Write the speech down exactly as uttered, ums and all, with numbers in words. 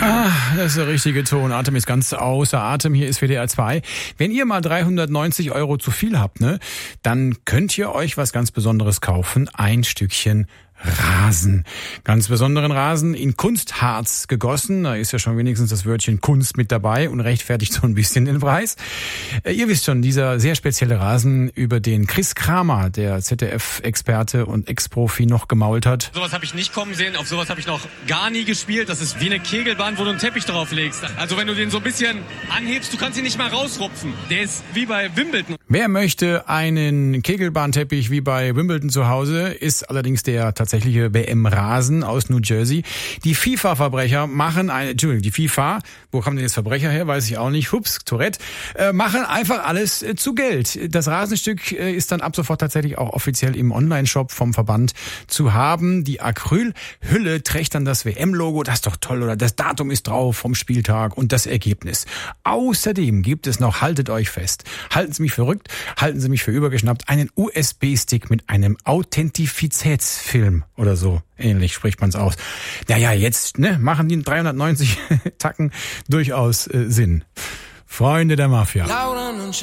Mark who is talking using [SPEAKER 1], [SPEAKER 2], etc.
[SPEAKER 1] Ah, das ist der richtige Ton. Atem ist ganz außer Atem. Hier ist W D R zwei. Wenn ihr mal dreihundertneunzig Euro zu viel habt, ne, dann könnt ihr euch was ganz Besonderes kaufen. Ein Stückchen Rasen. Ganz besonderen Rasen in Kunstharz gegossen. Da ist ja schon wenigstens das Wörtchen Kunst mit dabei und rechtfertigt so ein bisschen den Preis. Ihr wisst schon, dieser sehr spezielle Rasen, über den Chris Kramer, der Z D F-Experte und Ex-Profi, noch gemault hat.
[SPEAKER 2] Sowas habe ich nicht kommen sehen, auf sowas habe ich noch gar nie gespielt. Das ist wie eine Kegelbahn, wo du einen Teppich drauf legst. Also wenn du den so ein bisschen anhebst, du kannst ihn nicht mal rausrupfen. Der ist wie bei Wimbledon.
[SPEAKER 1] Wer möchte einen Kegelbahnteppich wie bei Wimbledon zu Hause, ist allerdings der tatsächliche W M-Rasen aus New Jersey. Die FIFA-Verbrecher machen eine, Entschuldigung, die FIFA, wo kommen denn jetzt Verbrecher her, weiß ich auch nicht, hups, Tourette, äh, machen einfach alles äh, zu Geld. Das Rasenstück äh, ist dann ab sofort tatsächlich auch offiziell im Online-Shop vom Verband zu haben. Die Acrylhülle trägt dann das W M-Logo, das ist doch toll, oder das Datum ist drauf vom Spieltag und das Ergebnis. Außerdem gibt es noch, haltet euch fest, halten Sie mich verrückt, halten Sie mich für übergeschnappt, einen U S B-Stick mit einem Authentifizitätsfilm oder so. Ähnlich spricht man es aus. Naja, jetzt ne, machen die dreihundertneunzig Tacken durchaus äh, Sinn. Freunde der Mafia.